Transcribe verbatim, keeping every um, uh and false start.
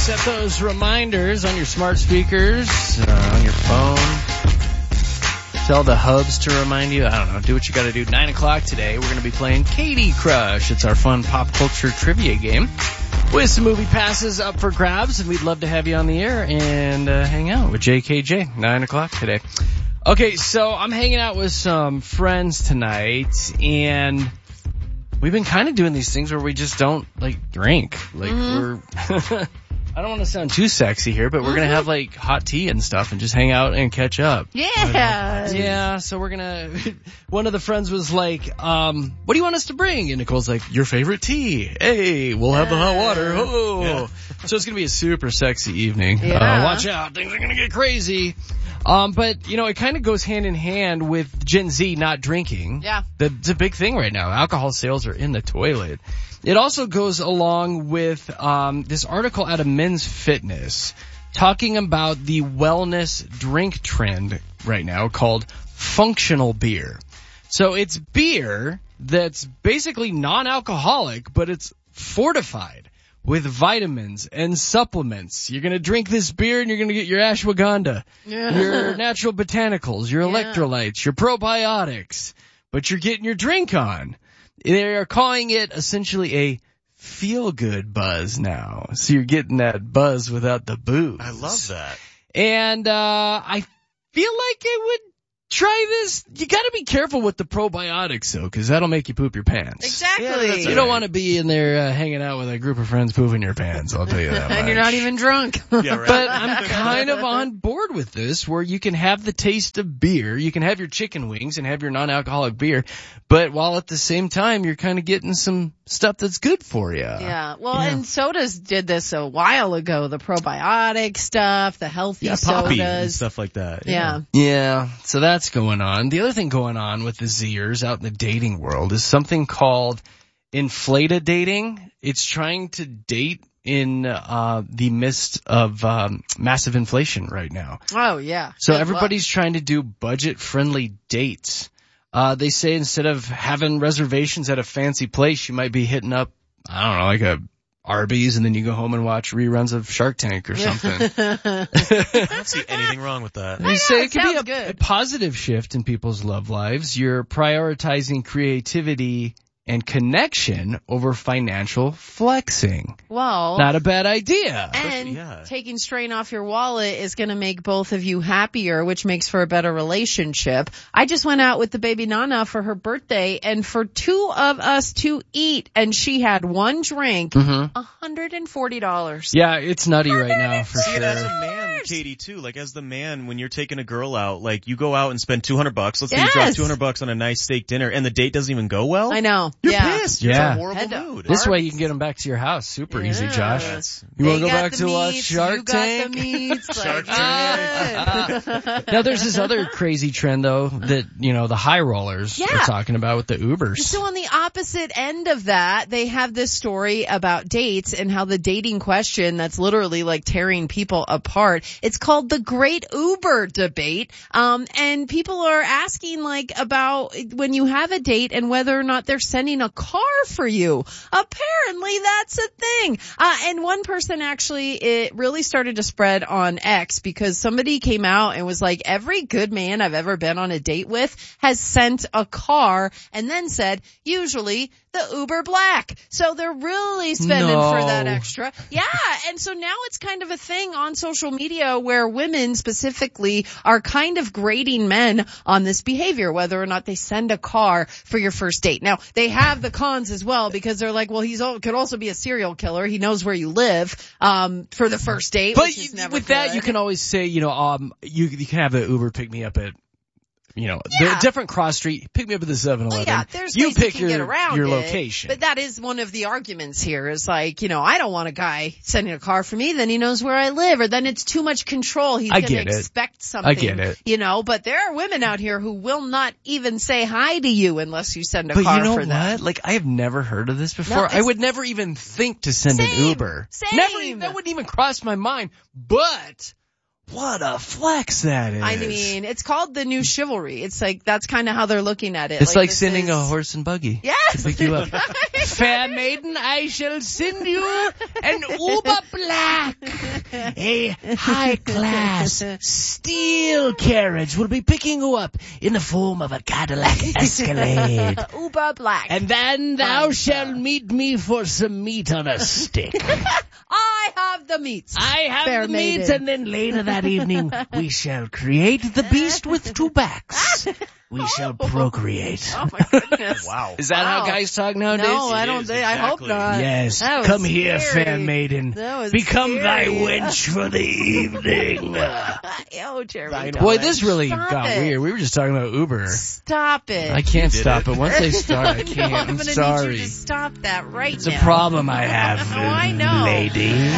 Set those reminders on your smart speakers, uh, on your phone. Tell the hubs to remind you. I don't know. Do what you got to do. Nine o'clock today, we're going to be playing Katie Crush. It's our fun pop culture trivia game with some movie passes up for grabs, and we'd love to have you on the air and uh, hang out with J K J. Nine o'clock today. Okay, so I'm hanging out with some friends tonight, and we've been kind of doing these things where we just don't, like, drink. Like, mm-hmm. we're... I don't want to sound too sexy here, but we're mm-hmm. going to have, like, hot tea and stuff and just hang out and catch up. Yeah. Yeah, so we're going to... One of the friends was like, um, what do you want us to bring? And Nicole's like, your favorite tea. Hey, we'll have the hot water. Oh. Yeah. So it's going to be a super sexy evening. Yeah. Uh, watch out. Things are going to get crazy. Um, but, you know, it kind of goes hand in hand with Gen Z not drinking. Yeah. That's a big thing right now. Alcohol sales are in the toilet. It also goes along with um this article out of Men's Fitness talking about the wellness drink trend right now called functional beer. So it's beer that's basically non-alcoholic, but it's fortified with vitamins and supplements. You're going to drink this beer and you're going to get your ashwagandha, yeah. your natural botanicals, your yeah. electrolytes, your probiotics, but you're getting your drink on. They are calling it essentially a feel-good buzz now. So you're getting that buzz without the booze. I love that. And uh I feel like I would try this. You got to be careful with the probiotics, though, because that'll make you poop your pants. Exactly. Yeah, you don't want to be in there uh, hanging out with a group of friends pooping your pants, I'll tell you that And much. you're not even drunk. Yeah, right. But I'm kind of on board with this, where you can have the taste of beer, you can have your chicken wings and have your non-alcoholic beer, but while at the same time you're kind of getting some stuff that's good for you. Yeah. Well, yeah. and sodas did this a while ago. The probiotic stuff, the healthy yeah, poppy sodas. and stuff like that. Yeah. yeah. Yeah. So that's going on. The other thing going on with the Zers out in the dating world is something called inflated dating. It's trying to date in uh the midst of um massive inflation right now. Oh, yeah. So Good everybody's luck. trying to do budget-friendly dates. Uh, they say instead of having reservations at a fancy place, you might be hitting up, I don't know, like a Arby's, and then you go home and watch reruns of Shark Tank or something. I don't see anything wrong with that. They say it could be a, good. a positive shift in people's love lives. You're prioritizing creativity and connection over financial flexing. Well, Not a bad idea. and yeah. taking strain off your wallet is going to make both of you happier, which makes for a better relationship. I just went out with the baby Nana for her birthday, and for two of us to eat, and she had one drink, Mm-hmm. one hundred forty dollars. Yeah, it's nutty right now for See, sure. and as a man, Katie, too, like as the man, when you're taking a girl out, like you go out and spend two hundred bucks. Let's say you drop Yes. two hundred bucks on a nice steak dinner, and the date doesn't even go well. I know. You're yeah. pissed. You're Yeah. in a horrible Head to- mood. This way you can get them back to your house. Super easy, Josh. Yes. You They want to go got back the to watch meats, Shark you got Tank? the meats. Shark like, Tank. Now there's this other crazy trend though that, you know, the high rollers Yeah. are talking about with the Ubers. So on the opposite end of that, they have this story about dates and how the dating question that's literally like tearing people apart. It's called the Great Uber Debate. Um, and people are asking like about when you have a date and whether or not they're sending a car for you. Apparently that's a thing. Uh, and one person actually, it really started to spread on X because somebody came out and was like, every good man I've ever been on a date with has sent a car, and then said, usually the Uber Black. So they're really spending No. for that extra. Yeah. And so now it's kind of a thing on social media where women specifically are kind of grading men on this behavior, whether or not they send a car for your first date. Now, they have the cons as well because they're like, well, he's al- could also be a serial killer. He knows where you live, um, for the first date. But which is you- never with that, good. you can always say, you know, um, you you can have the Uber pick me up at, you know, Yeah. the different cross street. Pick me up at the seven eleven. Well, yeah, there's you ways pick you can your get around your it, location. But that is one of the arguments here is like, you know, I don't want a guy sending a car for me, then he knows where I live, or then it's too much control. He's I going to get it. expect something. I get it. You know, but there are women out here who will not even say hi to you unless you send a But car you know for what? them. Like, I have never heard of this before. No, I it's- would never even think to send an Same. Uber. Same. Never, even- that wouldn't even cross my mind. But What a flex that is. I mean, it's called the new chivalry. It's like, that's kind of how they're looking at it. It's like, this sending is... a horse and buggy Yes! to pick you up. Fair maiden, I shall send you an Uber Black. A high-class steel carriage will be picking you up in the form of a Cadillac Escalade. Uber Black. And then thou shalt meet me for some meat on a stick. I have the meats. I have Fair the maiden. meat, and then later that evening we shall create the beast with two backs. We shall procreate. Oh my goodness. Wow. Is that Wow. how guys talk nowadays? No, I It don't is, think, I hope exactly. not. Yes, That was come here, scary. fair maiden. That was Become thy scary. wench for the evening. Oh, Jeremy. Thine don't. Boy, this really Stop got it. weird. We were just talking about Uber. Stop it. I can't did stop it. it. Once I start, I No, can't. I'm I'm gonna sorry. need you to stop that right It's now. a problem I have, Oh, I know. lady.